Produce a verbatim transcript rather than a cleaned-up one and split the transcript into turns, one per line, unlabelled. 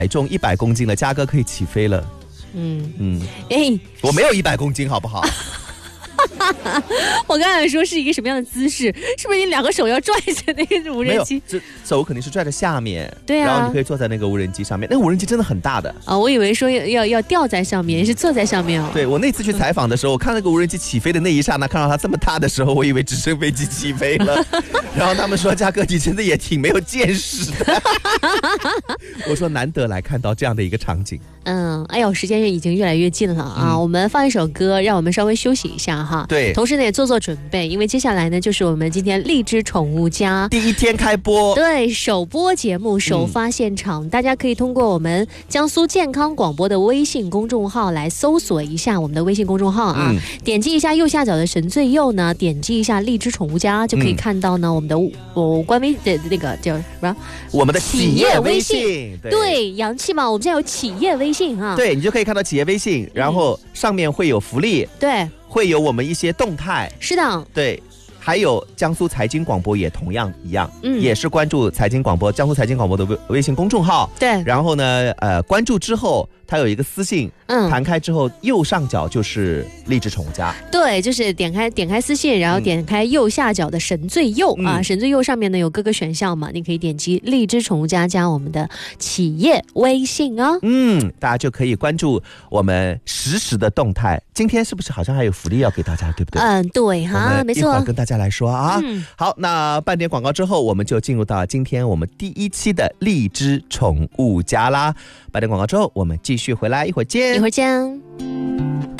体重一百公斤了，嘉哥可以起飞了。
嗯
嗯，
哎，
我没有一百公斤，好不好？
我刚才说是一个什么样的姿势？是不是你两个手要拽着那个无人机？
没有，这手肯定是拽着下面。
对啊，
然后你可以坐在那个无人机上面，那个无人机真的很大的
啊！我以为说要要要吊在上面，是坐在上面哦。
对，我那次去采访的时候，我看那个无人机起飞的那一刹那，看到它这么大的时候，我以为直升飞机起飞了。然后他们说：“嘉哥，你真的也挺没有见识的。”我说：“难得来看到这样的一个场景。”
嗯，哎呦，时间已经越来越近了啊！嗯、我们放一首歌，让我们稍微休息一下哈。
对，
同时呢也做做准备，因为接下来呢就是我们今天荔枝宠物家
第一天开播，
对，首播节目首发现场、嗯，大家可以通过我们江苏健康广播的微信公众号来搜索一下我们的微信公众号啊，嗯、点击一下右下角的神最右呢，点击一下荔枝宠物家就可以看到呢、嗯、我们的我、哦、官微的那个叫什么？
我们的企业微信，
对，对洋气嘛，我们现在有企业微信啊，
对你就可以看到企业微信，然后上面会有福利，
对，
会有我们一些动态，
是的，
对。还有江苏财经广播也同样一样，
嗯，
也是关注财经广播，江苏财经广播的微微信公众号，
对。
然后呢，呃，关注之后，它有一个私信，嗯，弹开之后右上角就是荔枝宠物家，
对，就是点开点开私信，然后点开右下角的神最右、嗯、啊，神最右上面呢有各个选项嘛，你可以点击荔枝宠物家加我们的企业微信啊，
嗯，大家就可以关注我们实时的动态。今天是不是好像还有福利要给大家，对不对？
嗯，对哈，没错。
一会儿跟大家来说啊、
嗯。
好，那半点广告之后，我们就进入到今天我们第一期的荔枝宠物家啦。半点广告之后，我们继续回来，一会儿见，
一会儿见。